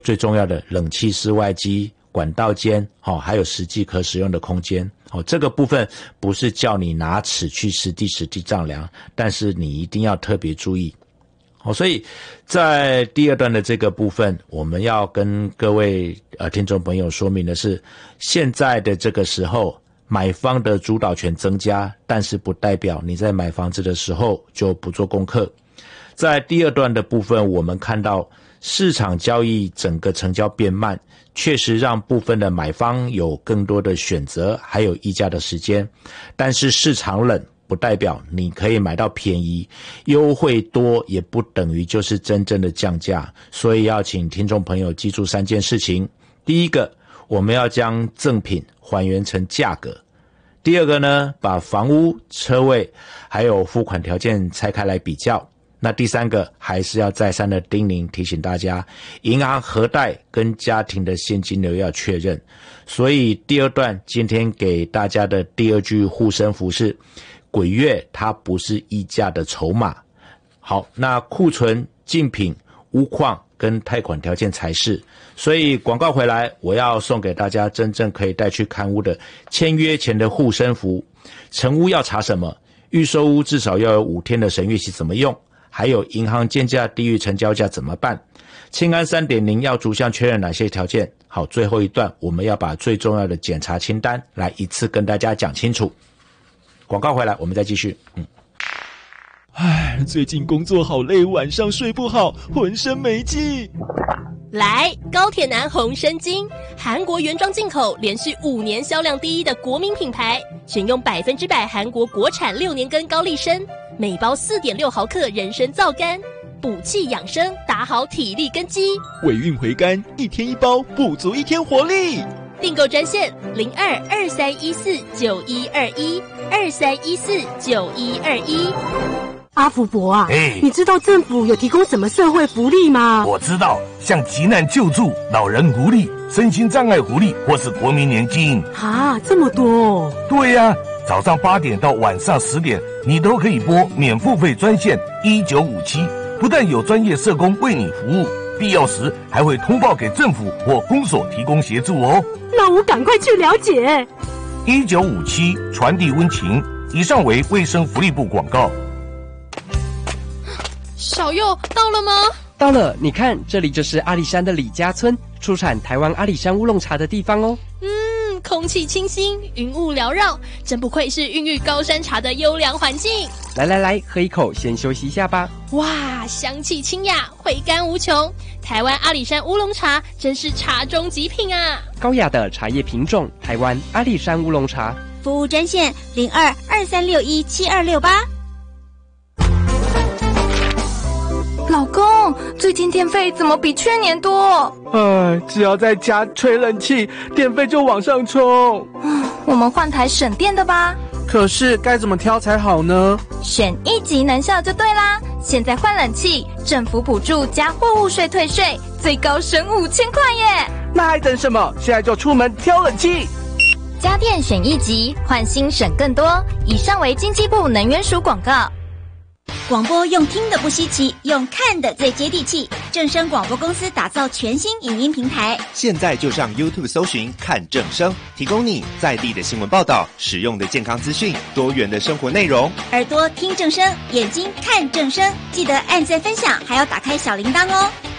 最重要的冷气室外机、管道间，还有实际可使用的空间。这个部分不是叫你拿尺去实地丈量，但是你一定要特别注意。所以在第二段的这个部分，我们要跟各位听众朋友说明的是，现在的这个时候，买方的主导权增加，但是不代表你在买房子的时候就不做功课。在第二段的部分，我们看到市场交易整个成交变慢，确实让部分的买方有更多的选择，还有议价的时间。但是市场冷不代表你可以买到便宜，优惠多也不等于就是真正的降价。所以要请听众朋友记住3件事情。第一个，我们要将赠品还原成价格。第二个呢，把房屋、车位还有付款条件拆开来比较。那第三个，还是要再三的叮咛提醒大家，银行核贷跟家庭的现金流要确认。所以第二段今天给大家的第2句护身符是，鬼月它不是议价的筹码。好，那库存、竞品、屋况跟贷款条件才是。所以广告回来，我要送给大家真正可以带去看屋的签约前的护身符。成屋要查什么？预售屋至少要有5天的审阅期怎么用？还有银行建价低于成交价怎么办？清安 3.0 要逐项确认哪些条件？好，最后一段我们要把最重要的检查清单来一次跟大家讲清楚。广告回来我们再继续。 最近工作好累，晚上睡不好，浑身没劲。 来，高铁男红参精，韩国原装进口，连续5年销量第1的国民品牌，选用100%韩国国产6年根高丽参，每包4.6毫克人参皂苷，补气养生，打好体力根基。 尾韵回甘，1天1包，补足1天活力。 订购专线02-2314-9121，2314-9121。 阿福伯啊，你知道政府有提供什么社会福利吗？ 我知道，像急难救助、老人福利、身心障碍福利或是国民年金。 这么多。 对呀，早上8点到晚上10点，你都可以拨免付费专线1957，不但有专业社工为你服务，必要时还会通报给政府或公所提供协助哦。 那我赶快去了解。 1957传递温情。以上为卫生福利部广告。 小佑到了吗？ 到了，你看，这里就是阿里山的李家村，出产台湾阿里山乌龙茶的地方哦。 空气清新，云雾缭绕，真不愧是孕育高山茶的优良环境。 来，喝一口，先休息一下吧。 哇，香气清雅，回甘无穷。台湾阿里山乌龙茶真是茶中极品啊！ 高雅的茶叶品种，台湾阿里山乌龙茶。 服务专线02-2361-7268。 老公，最近电费怎么比去年多？ 只要在家吹冷气，电费就往上冲。 我们换台省电的吧。 可是该怎么挑才好呢？ 选1级能效就对啦。现在换冷气，政府补助加货物税退税，最高省5000块耶！ 那还等什么？现在就出门挑冷气。 家电选1级，换新省更多。以上为经济部能源署广告。 广播用听的不稀奇，用看的最接地气。正声广播公司打造全新影音平台， 现在就上 YouTube 搜寻看正声，提供你在地的新闻报道、实用的健康资讯、多元的生活内容。 耳朵听正声，眼睛看正声，记得按赞分享，还要打开小铃铛哦。